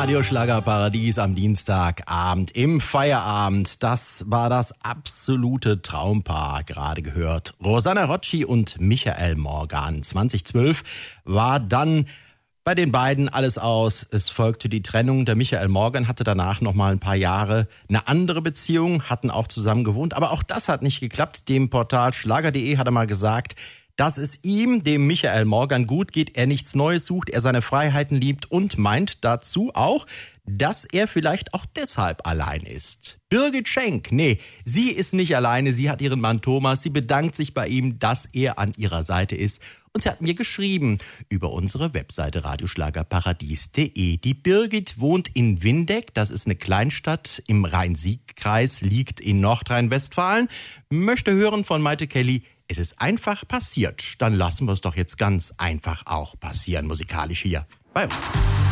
Radio Schlagerparadies am Dienstagabend im Feierabend. Das war das absolute Traumpaar, gerade gehört. Rosanna Rocci und Michael Morgan. 2012 war dann bei den beiden alles aus. Es folgte die Trennung. Der Michael Morgan hatte danach noch mal ein paar Jahre eine andere Beziehung, hatten auch zusammen gewohnt. Aber auch das hat nicht geklappt. Dem Portal Schlager.de hat er mal gesagt, dass es ihm, dem Michael Morgan, gut geht, er nichts Neues sucht, er seine Freiheiten liebt und meint dazu auch, dass er vielleicht auch deshalb allein ist. Birgit Schenk, nee, sie ist nicht alleine, sie hat ihren Mann Thomas, sie bedankt sich bei ihm, dass er an ihrer Seite ist. Und sie hat mir geschrieben über unsere Webseite radioschlagerparadies.de. Die Birgit wohnt in Windeck, das ist eine Kleinstadt im Rhein-Sieg-Kreis, liegt in Nordrhein-Westfalen, möchte hören von Maite Kelly, es ist einfach passiert. Dann lassen wir es doch jetzt ganz einfach auch passieren, musikalisch hier bei uns.